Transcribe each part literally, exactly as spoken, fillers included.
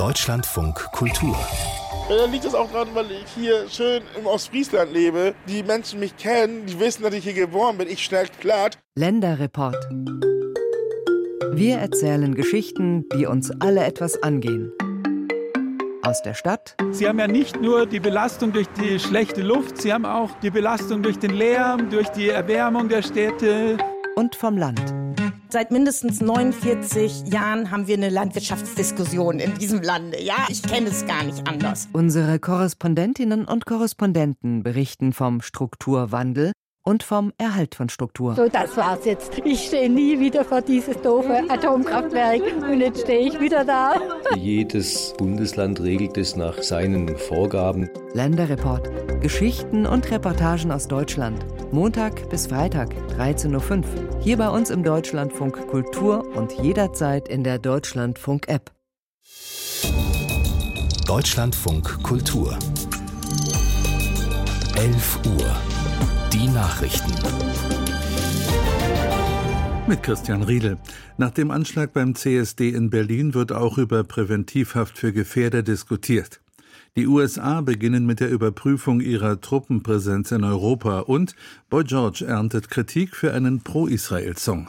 Deutschlandfunk Kultur. Da liegt es auch dran, weil ich hier schön im Ostfriesland lebe. Die Menschen mich kennen, die wissen, dass ich hier geboren bin. Ich schnell platt. Länderreport. Wir erzählen Geschichten, die uns alle etwas angehen. Aus der Stadt. Sie haben ja nicht nur die Belastung durch die schlechte Luft, Sie haben auch die Belastung durch den Lärm, durch die Erwärmung der Städte. Und vom Land. Seit mindestens neunundvierzig Jahren haben wir eine Landwirtschaftsdiskussion in diesem Lande. Ja, ich kenne es gar nicht anders. Unsere Korrespondentinnen und Korrespondenten berichten vom Strukturwandel und vom Erhalt von Struktur. So, das war's jetzt. Ich stehe nie wieder vor dieses doofe Atomkraftwerk und jetzt stehe ich wieder da. Jedes Bundesland regelt es nach seinen Vorgaben. Länderreport. Geschichten und Reportagen aus Deutschland. Montag bis Freitag, dreizehn Uhr fünf. Hier bei uns im Deutschlandfunk Kultur und jederzeit in der Deutschlandfunk-App. Deutschlandfunk Kultur. elf Uhr. Die Nachrichten. Mit Christian Riedel. Nach dem Anschlag beim C S D in Berlin wird auch über Präventivhaft für Gefährder diskutiert. Die U S A beginnen mit der Überprüfung ihrer Truppenpräsenz in Europa und Boy George erntet Kritik für einen Pro-Israel-Song.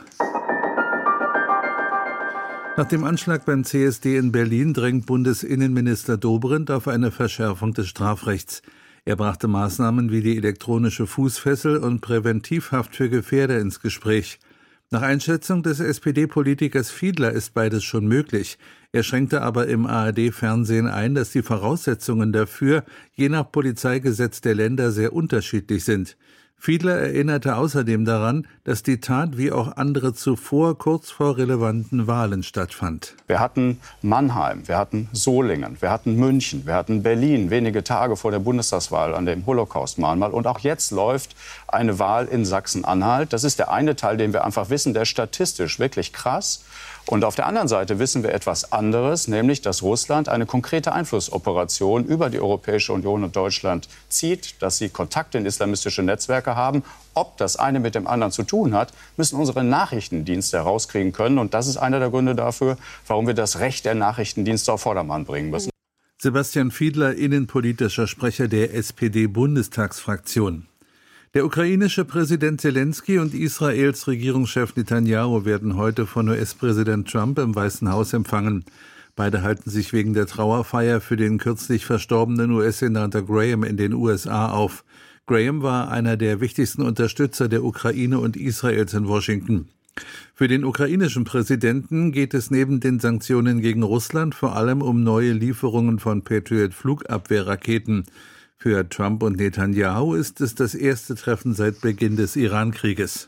Nach dem Anschlag beim C S D in Berlin drängt Bundesinnenminister Dobrindt auf eine Verschärfung des Strafrechts. Er brachte Maßnahmen wie die elektronische Fußfessel und Präventivhaft für Gefährder ins Gespräch. Nach Einschätzung des S P D-Politikers Fiedler ist beides schon möglich. Er schränkte aber im A R D-Fernsehen ein, dass die Voraussetzungen dafür je nach Polizeigesetz der Länder sehr unterschiedlich sind. Fiedler erinnerte außerdem daran, dass die Tat wie auch andere zuvor kurz vor relevanten Wahlen stattfand. Wir hatten Mannheim, wir hatten Solingen, wir hatten München, wir hatten Berlin, wenige Tage vor der Bundestagswahl an dem Holocaust-Mahnmal. Und auch jetzt läuft eine Wahl in Sachsen-Anhalt. Das ist der eine Teil, den wir einfach wissen, der ist statistisch wirklich krass. Und auf der anderen Seite wissen wir etwas anderes, nämlich, dass Russland eine konkrete Einflussoperation über die Europäische Union und Deutschland zieht, dass sie Kontakte in islamistische Netzwerke haben. Ob das eine mit dem anderen zu tun hat, müssen unsere Nachrichtendienste herauskriegen können. Und das ist einer der Gründe dafür, warum wir das Recht der Nachrichtendienste auf Vordermann bringen müssen. Sebastian Fiedler, innenpolitischer Sprecher der S P D-Bundestagsfraktion. Der ukrainische Präsident Zelensky und Israels Regierungschef Netanyahu werden heute von U S-Präsident Trump im Weißen Haus empfangen. Beide halten sich wegen der Trauerfeier für den kürzlich verstorbenen U S-Senator Graham in den U S A auf. Graham war einer der wichtigsten Unterstützer der Ukraine und Israels in Washington. Für den ukrainischen Präsidenten geht es neben den Sanktionen gegen Russland vor allem um neue Lieferungen von Patriot-Flugabwehrraketen. Für Trump und Netanyahu ist es das erste Treffen seit Beginn des Iran-Krieges.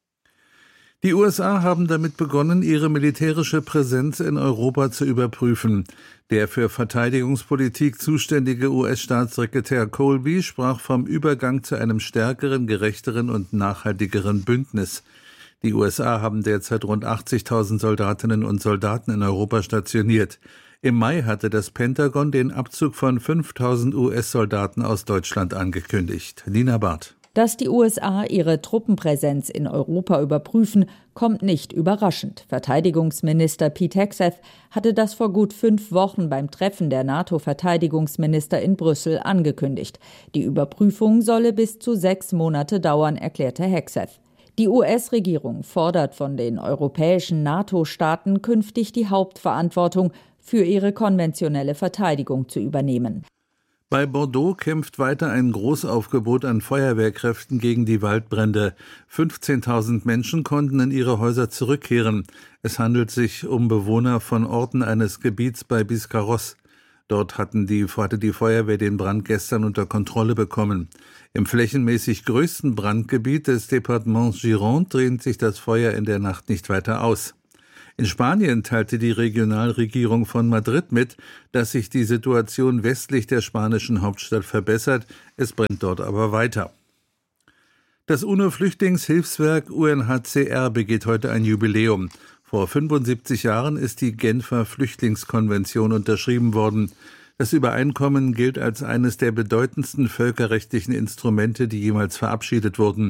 Die U S A haben damit begonnen, ihre militärische Präsenz in Europa zu überprüfen. Der für Verteidigungspolitik zuständige U S-Staatssekretär Colby sprach vom Übergang zu einem stärkeren, gerechteren und nachhaltigeren Bündnis. Die U S A haben derzeit rund achtzigtausend Soldatinnen und Soldaten in Europa stationiert. Im Mai hatte das Pentagon den Abzug von fünftausend U S-Soldaten aus Deutschland angekündigt. Nina Barth. Dass die U S A ihre Truppenpräsenz in Europa überprüfen, kommt nicht überraschend. Verteidigungsminister Pete Hegseth hatte das vor gut fünf Wochen beim Treffen der NATO-Verteidigungsminister in Brüssel angekündigt. Die Überprüfung solle bis zu sechs Monate dauern, erklärte Hegseth. Die U S-Regierung fordert von den europäischen NATO-Staaten künftig die Hauptverantwortung für ihre konventionelle Verteidigung zu übernehmen. Bei Bordeaux kämpft weiter ein Großaufgebot an Feuerwehrkräften gegen die Waldbrände. fünfzehntausend Menschen konnten in ihre Häuser zurückkehren. Es handelt sich um Bewohner von Orten eines Gebiets bei Biscarrosse. Dort hatten die, hatte die Feuerwehr den Brand gestern unter Kontrolle bekommen. Im flächenmäßig größten Brandgebiet des Departements Gironde dehnt sich das Feuer in der Nacht nicht weiter aus. In Spanien teilte die Regionalregierung von Madrid mit, dass sich die Situation westlich der spanischen Hauptstadt verbessert. Es brennt dort aber weiter. Das UNO-Flüchtlingshilfswerk U N H C R begeht heute ein Jubiläum. Vor fünfundsiebzig Jahren ist die Genfer Flüchtlingskonvention unterschrieben worden. Das Übereinkommen gilt als eines der bedeutendsten völkerrechtlichen Instrumente, die jemals verabschiedet wurden.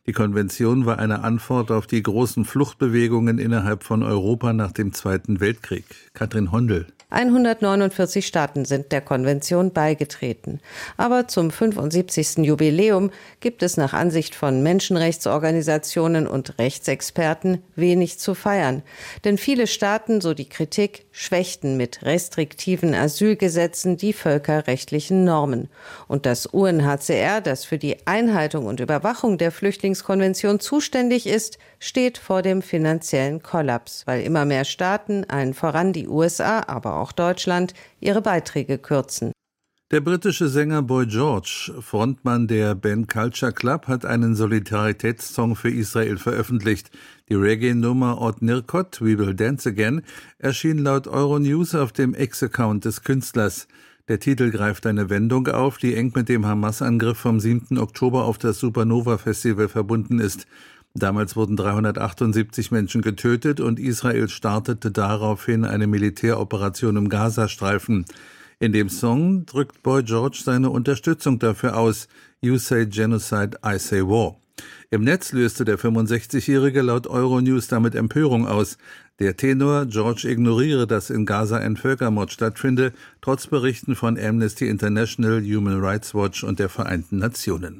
Die Konvention war eine Antwort auf die großen Fluchtbewegungen innerhalb von Europa nach dem Zweiten Weltkrieg. Katrin Hondel. hundertneunundvierzig Staaten sind der Konvention beigetreten. Aber zum fünfundsiebzigsten Jubiläum gibt es nach Ansicht von Menschenrechtsorganisationen und Rechtsexperten wenig zu feiern. Denn viele Staaten, so die Kritik, schwächten mit restriktiven Asylgesetzen die völkerrechtlichen Normen. Und das U N H C R, das für die Einhaltung und Überwachung der Flüchtlingskonvention zuständig ist, steht vor dem finanziellen Kollaps, weil immer mehr Staaten, allen voran die U S A, aber auch Deutschland, ihre Beiträge kürzen. Der britische Sänger Boy George, Frontmann der Band Culture Club, hat einen Solidaritätssong für Israel veröffentlicht. Die Reggae-Nummer Od Nirkot, We Will Dance Again, erschien laut Euronews auf dem Ex-Account des Künstlers. Der Titel greift eine Wendung auf, die eng mit dem Hamas-Angriff vom siebten Oktober auf das Supernova-Festival verbunden ist. Damals wurden dreihundertachtundsiebzig Menschen getötet und Israel startete daraufhin eine Militäroperation im Gazastreifen. In dem Song drückt Boy George seine Unterstützung dafür aus. You say genocide, I say war. Im Netz löste der fünfundsechzigjährige laut Euronews damit Empörung aus. Der Tenor, George ignoriere, dass in Gaza ein Völkermord stattfinde, trotz Berichten von Amnesty International, Human Rights Watch und der Vereinten Nationen.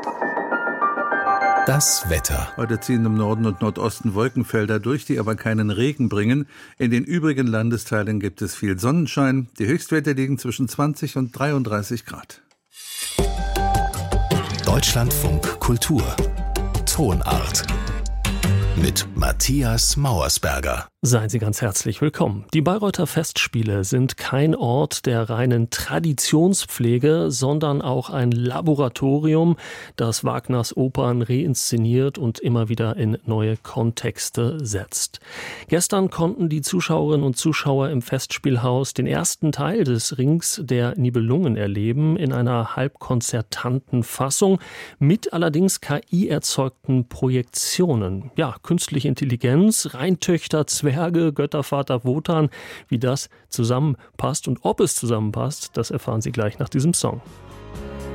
Das Wetter. Heute ziehen im Norden und Nordosten Wolkenfelder durch, die aber keinen Regen bringen. In den übrigen Landesteilen gibt es viel Sonnenschein. Die Höchstwerte liegen zwischen zwanzig und dreiunddreißig Grad. Deutschlandfunk Kultur. Tonart. Mit Matthias Mauersberger. Seien Sie ganz herzlich willkommen. Die Bayreuther Festspiele sind kein Ort der reinen Traditionspflege, sondern auch ein Laboratorium, das Wagners Opern reinszeniert und immer wieder in neue Kontexte setzt. Gestern konnten die Zuschauerinnen und Zuschauer im Festspielhaus den ersten Teil des Rings der Nibelungen erleben, in einer halbkonzertanten Fassung, mit allerdings K I-erzeugten Projektionen. Ja, künstliche Intelligenz, Reintöchter, Zwerge, Göttervater Wotan, wie das zusammenpasst und ob es zusammenpasst, das erfahren Sie gleich nach diesem Song.